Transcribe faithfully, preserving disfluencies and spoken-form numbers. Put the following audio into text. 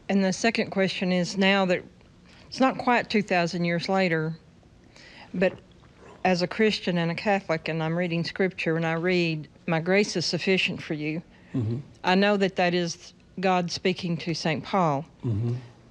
And the second question is, now that it's not quite two thousand years later, but as a Christian and a Catholic, and I'm reading Scripture, and I read, "My grace is sufficient for you," mm-hmm. I know that that is God speaking to Saint Paul. Mm-hmm.